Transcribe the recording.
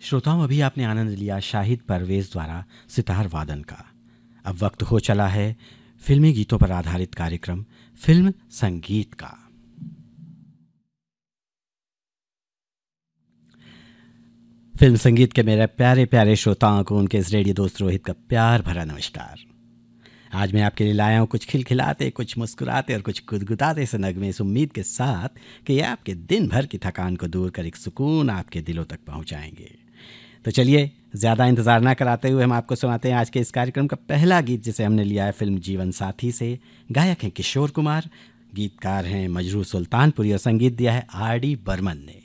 श्रोताओं, अभी आपने आनंद लिया शाहिद परवेज द्वारा सितार वादन का। अब वक्त हो चला है फिल्मी गीतों पर आधारित कार्यक्रम फिल्म संगीत का। फिल्म संगीत के मेरे प्यारे प्यारे श्रोताओं को उनके इस रेडियो दोस्त रोहित का प्यार भरा नमस्कार। आज मैं आपके लिए लाया हूँ कुछ खिलखिलाते, कुछ मुस्कुराते और कुछ गुदगुदाते से नगमे, इस उम्मीद के साथ कि ये आपके दिन भर की थकान को दूर कर एक सुकून आपके दिलों तक पहुँचाएंगे। तो चलिए ज़्यादा इंतज़ार ना कराते हुए हम आपको सुनाते हैं आज के इस कार्यक्रम का पहला गीत, जिसे हमने लिया है फिल्म जीवन साथी से। गायक हैं किशोर कुमार, गीतकार हैं मजरू सुल्तानपुरी और संगीत दिया है आर डी बर्मन ने।